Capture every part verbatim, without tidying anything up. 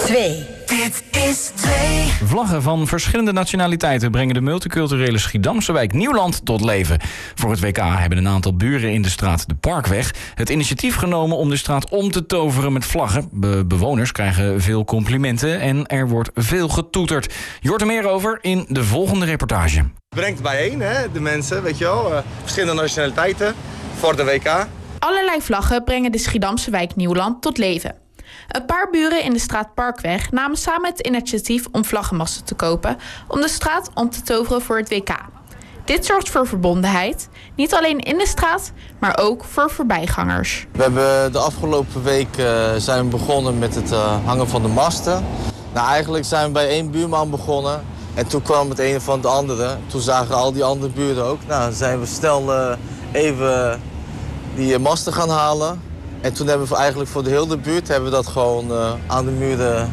twee. Dit is twee. Vlaggen van verschillende nationaliteiten brengen de multiculturele Schiedamse wijk Nieuwland tot leven. Voor het W K hebben een aantal buren in de straat de Parkweg het initiatief genomen om de straat om te toveren met vlaggen. Be- bewoners krijgen veel complimenten en er wordt veel getoeterd. Je hoort er meer over in de volgende reportage. Het brengt bijeen, hè, de mensen, weet je wel, uh, verschillende nationaliteiten voor de W K. Allerlei vlaggen brengen de Schiedamse wijk Nieuwland tot leven. Een paar buren in de straat Parkweg namen samen het initiatief om vlaggenmasten te kopen om de straat om te toveren voor het W K. Dit zorgt voor verbondenheid, niet alleen in de straat, maar ook voor voorbijgangers. We hebben de afgelopen week uh, zijn we begonnen met het uh, hangen van de masten. Nou, eigenlijk zijn we bij één buurman begonnen en toen kwam het een van de andere. Toen zagen al die andere buren ook. Nou, dan zijn we snel uh, even die uh, masten gaan halen. En toen hebben we eigenlijk voor de hele buurt hebben we dat gewoon uh, aan de muren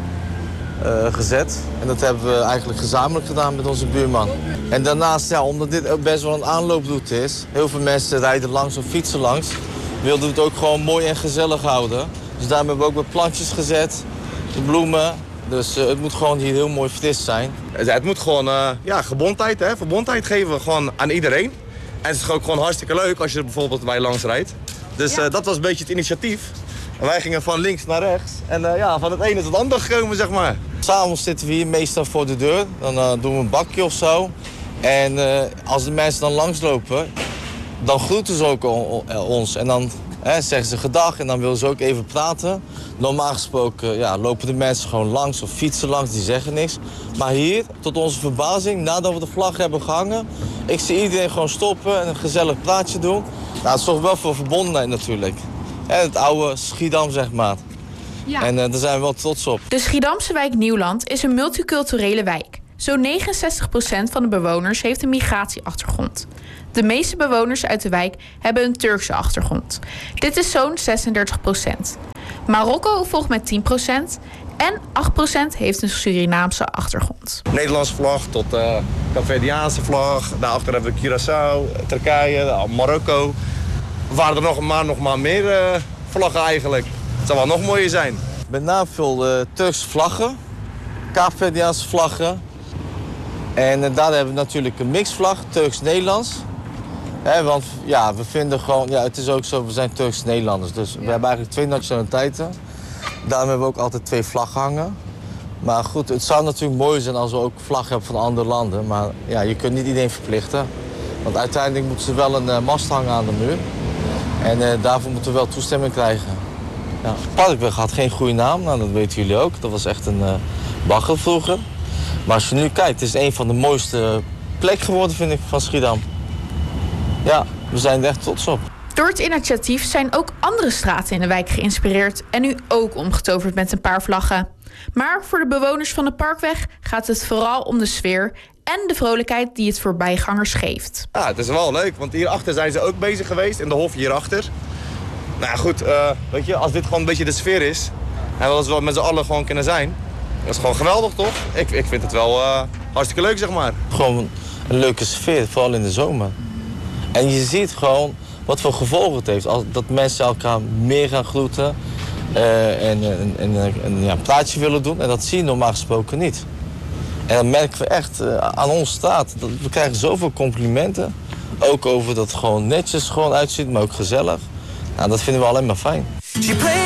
uh, gezet. En dat hebben we eigenlijk gezamenlijk gedaan met onze buurman. En daarnaast, ja, omdat dit ook best wel een aanlooproute is, heel veel mensen rijden langs of fietsen langs, wilden we het ook gewoon mooi en gezellig houden. Dus daarom hebben we ook wat plantjes gezet, de bloemen. Dus uh, het moet gewoon hier heel mooi fris zijn. Het moet gewoon uh, ja, gebondheid, hè, verbondheid geven we gewoon aan iedereen. En het is ook gewoon hartstikke leuk als je er bijvoorbeeld bij langs rijdt. Dus uh, dat was een beetje het initiatief. En wij gingen van links naar rechts. En uh, ja, van het ene tot het andere gekomen, zeg maar. S'avonds zitten we hier meestal voor de deur. Dan uh, doen we een bakje of zo. En uh, als de mensen dan langslopen, dan groeten ze ook ons. En dan hè, zeggen ze gedag en dan willen ze ook even praten. Normaal gesproken ja, lopen de mensen gewoon langs of fietsen langs, die zeggen niks. Maar hier, tot onze verbazing, nadat we de vlag hebben gehangen, ik zie iedereen gewoon stoppen en een gezellig praatje doen. Nou, het zorgt wel voor verbondenheid natuurlijk. Hè, het oude Schiedam, zeg maar. Ja. En uh, daar zijn we wel trots op. De Schiedamse wijk Nieuwland is een multiculturele wijk. Zo'n negenenzestig procent van de bewoners heeft een migratieachtergrond. De meeste bewoners uit de wijk hebben een Turkse achtergrond. Dit is zo'n zesendertig procent. Marokko volgt met tien procent en acht procent heeft een Surinaamse achtergrond. Nederlandse vlag tot uh, Caverdiaanse vlag. Daarachter hebben we Curaçao, Turkije, Marokko. Er waren er nog maar, nog maar meer uh, vlaggen eigenlijk. Het zou wel nog mooier zijn. Met name veel uh, Turkse vlaggen, Caverdiaanse vlaggen. En uh, daar hebben we natuurlijk een mixvlag, Turks-Nederlands. He, want ja, we vinden gewoon, ja, het is ook zo, we zijn Turks-Nederlanders. Dus ja. We hebben eigenlijk twee nationaliteiten. Daarom hebben we ook altijd twee vlaggen hangen. Maar goed, het zou natuurlijk mooi zijn als we ook vlaggen hebben van andere landen. Maar ja, je kunt niet iedereen verplichten. Want uiteindelijk moeten ze wel een uh, mast hangen aan de muur. En uh, daarvoor moeten we wel toestemming krijgen. Ja, Parkweg had geen goede naam, nou, dat weten jullie ook. Dat was echt een uh, bagger vroeger. Maar als je nu kijkt, het is een van de mooiste plekken geworden, vind ik, van Schiedam. Ja, we zijn er echt trots op. Door het initiatief zijn ook andere straten in de wijk geïnspireerd en nu ook omgetoverd met een paar vlaggen. Maar voor de bewoners van de Parkweg gaat het vooral om de sfeer en de vrolijkheid die het voorbijgangers geeft. Ja, het is wel leuk, want hierachter zijn ze ook bezig geweest, in de hof hierachter. Nou ja, goed, uh, weet je, als dit gewoon een beetje de sfeer is en als we met z'n allen gewoon kunnen zijn, dat is gewoon geweldig, toch? Ik, ik vind het wel uh, hartstikke leuk, zeg maar. Gewoon een leuke sfeer, vooral in de zomer. En je ziet gewoon wat voor gevolgen het heeft. Als, dat mensen elkaar meer gaan groeten uh, en, en, en, en ja, een praatje willen doen. En dat zie je normaal gesproken niet. En dat merken we echt uh, aan onze straat. Dat, we krijgen zoveel complimenten. Ook over dat het gewoon netjes gewoon uitziet, maar ook gezellig. Nou, dat vinden we alleen maar fijn.